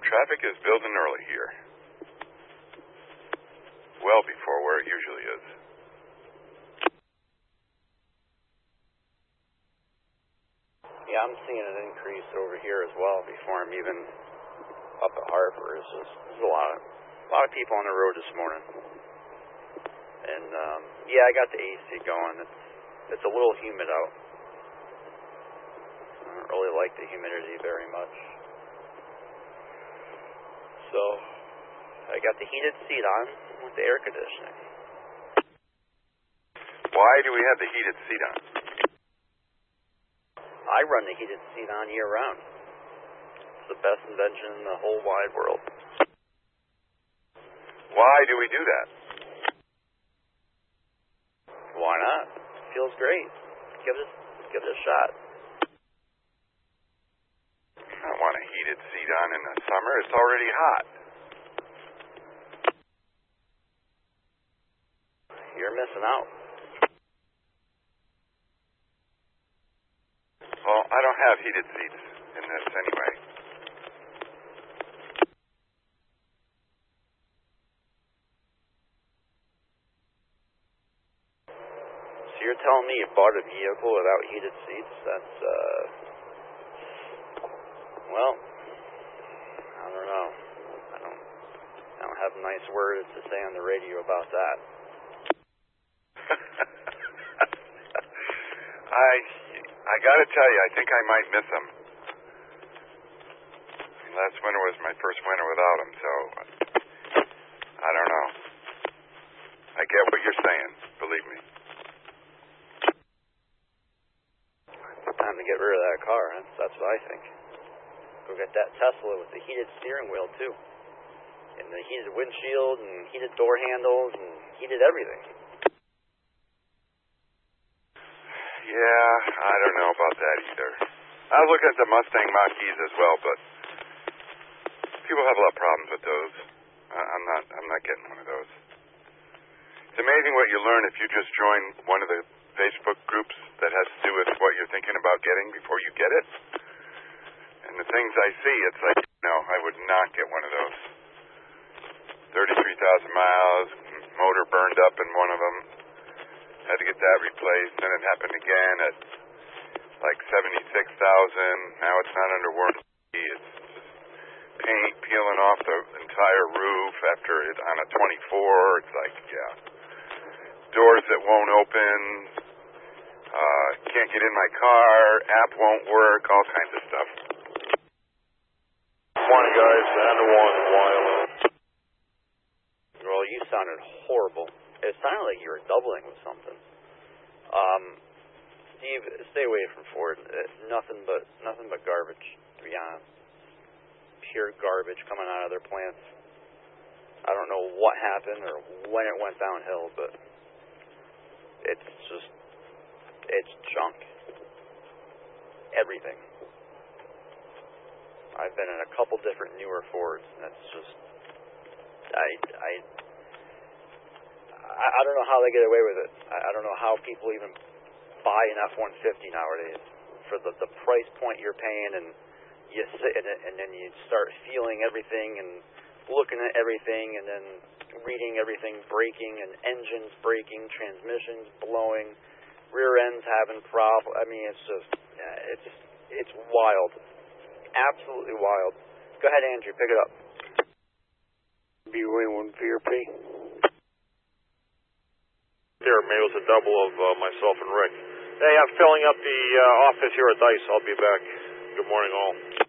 Traffic is building early here. Well before where it usually is. Yeah, I'm seeing an increase over here as well before I'm even up at Harper. There's a lot of people on the road this morning. And yeah, I got the AC going. It's a little humid out. I don't really like the humidity very much. So I got the heated seat on with the air conditioning. Why do we have the heated seat on? I run the heated seat on year round. It's the best invention in the whole wide world. Why do we do that? Why not? Feels great. Give it a shot. I don't want a heated seat on in the summer. It's already hot. You're missing out. Well, I don't have heated seats in this anyway. So you're telling me you bought a vehicle without heated seats? That's, well, I don't know. I don't have nice words to say on the radio about that. I gotta tell you, I think I might miss them. Last winter was my first winter without them, so I don't know. I get what you're saying, believe me. It's time to get rid of that car, huh? That's what I think. Go get that Tesla with the heated steering wheel, too. And the heated windshield, and heated door handles, and heated everything. Yeah, I don't know about that either. I was looking at the Mustang Mach-E's as well, but people have a lot of problems with those. I'm not getting one of those. It's amazing what you learn if you just join one of the Facebook groups that has to do with what you're thinking about getting before you get it. And the things I see, it's like, no, I would not get one of those. 33,000 miles, motor burned up in one of them. Had to get that replaced. Then it happened again at like 76,000. Now it's not under warranty. It's just paint peeling off the entire roof after it on a 24. It's like, yeah. Doors that won't open. Can't get in my car. App won't work. All kinds of stuff. Morning, guys. And the one while. Well, you sounded horrible. It sounded like you were doubling with something. Steve, stay away from Ford. Nothing but garbage, to be honest. Pure garbage coming out of their plants. I don't know what happened or when it went downhill, but it's junk. Everything. I've been in a couple different newer Fords, and it's just, I don't know how they get away with it. I don't know how people even buy an F-150 nowadays for the price point you're paying, and you sit in it, and then you start feeling everything and looking at everything, and then reading everything breaking, and engines breaking, transmissions blowing, rear ends having problems. I mean, it's just, it's wild, absolutely wild. Go ahead, Andrew, pick it up. B-Wing 1 VRP. Here, maybe it was a double of myself and Rick. Hey, I'm filling up the office here at DICE. I'll be back. Good morning, all.